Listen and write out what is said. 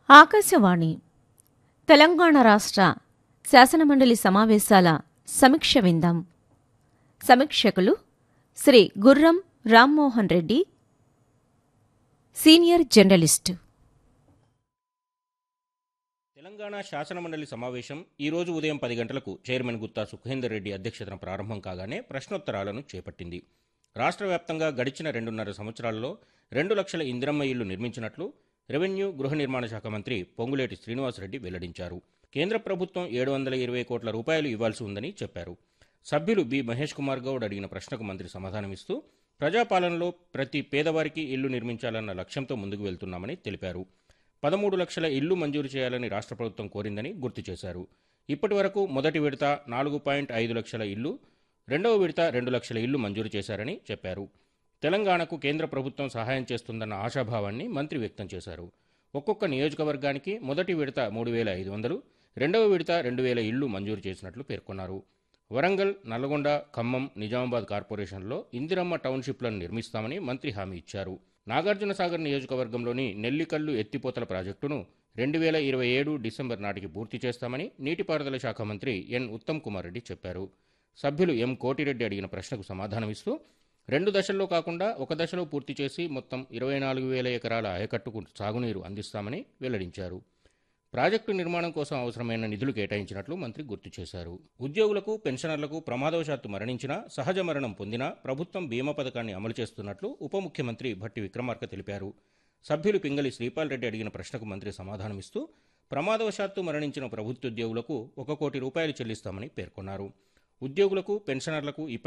ఆకాశవాణి తెలంగాణ రాష్ట్ర శాసనమండలి సమావేశాల సమీక్ష విందాం. సమీక్షకులు శ్రీ గుర్రం రామ్మోహన్ రెడ్డి, సీనియర్ జర్నలిస్టు. తెలంగాణ శాసనమండలి సమావేశం ఈరోజు ఉదయం 10 గంటలకు చైర్మన్ గుత్తా సుఖేందర్ రెడ్డి అధ్యక్షతన ప్రారంభం కాగానే ప్రశ్నోత్తరాలను చేపట్టింది. రాష్ట్ర వ్యాప్తంగా గడిచిన 2.5 సంవత్సరాల్లో 2 లక్షల ఇందిరమ్మ ఇళ్లు నిర్మించినట్లు రెవెన్యూ గృహ నిర్మాణ శాఖ మంత్రి పొంగులేటి శ్రీనివాసరెడ్డి వెల్లడించారు. కేంద్ర ప్రభుత్వం 720 కోట్ల రూపాయలు ఇవ్వాల్సి ఉందని చెప్పారు. సభ్యులు బి మహేష్ కుమార్ గౌడ్ అడిగిన ప్రశ్నకు మంత్రి సమాధానమిస్తూ ప్రజాపాలనలో ప్రతి పేదవారికి ఇల్లు నిర్మించాలన్న లక్ష్యంతో ముందుకు వెళ్తున్నామని తెలిపారు. 13 లక్షల ఇళ్లు మంజూరు చేయాలని రాష్ట్ర ప్రభుత్వం కోరిందని గుర్తు చేశారు. ఇప్పటి వరకు మొదటి విడత 4.5 లక్షల ఇళ్లు, రెండవ విడత 2 లక్షల ఇళ్లు మంజూరు చేశారని చెప్పారు. తెలంగాణకు కేంద్ర ప్రభుత్వం సహాయం చేస్తుందన్న ఆశాభావాన్ని మంత్రి వ్యక్తం చేశారు. ఒక్కొక్క నియోజకవర్గానికి మొదటి విడత 3,500, రెండవ విడత 2,000 ఇళ్లు మంజూరు చేసినట్లు పేర్కొన్నారు. వరంగల్, నల్గొండ, ఖమ్మం, నిజామాబాద్ కార్పొరేషన్లో ఇందిరమ్మ టౌన్షిప్లను నిర్మిస్తామని మంత్రి హామీ ఇచ్చారు. నాగార్జునసాగర్ నియోజకవర్గంలోని నెల్లికల్లు ఎత్తిపోతల ప్రాజెక్టును 2027 డిసెంబర్ నాటికి పూర్తి చేస్తామని నీటిపారుదల శాఖ మంత్రి ఎన్ ఉత్తమ్ కుమార్ రెడ్డి చెప్పారు. సభ్యులు ఎం కోటిరెడ్డి అడిగిన ప్రశ్నకు సమాధానమిస్తూ 2 దశల్లో కాకుండా ఒక దశలో పూర్తి చేసి మొత్తం 24,000 ఎకరాల ఆయకట్టుకు సాగునీరు అందిస్తామని వెల్లడించారు. ప్రాజెక్టు నిర్మాణం కోసం అవసరమైన నిధులు కేటాయించినట్లు మంత్రి గుర్తు చేశారు. ఉద్యోగులకు, పెన్షనర్లకు ప్రమాదవశాత్తు మరణించినా, సహజ మరణం పొందినా ప్రభుత్వం బీమా పథకాన్ని అమలు చేస్తున్నట్లు ఉప ముఖ్యమంత్రి భట్టి విక్రమార్క తెలిపారు. సభ్యులు పింగళి శ్రీపాల్ రెడ్డి అడిగిన ప్రశ్నకు మంత్రి సమాధానమిస్తూ ప్రమాదవశాత్తు మరణించిన ప్రభుత్వోద్యోగులకు 1 కోటి రూపాయలు చెల్లిస్తామని పేర్కొన్నారు. ఉద్యోగులకు, పెన్షనర్లకు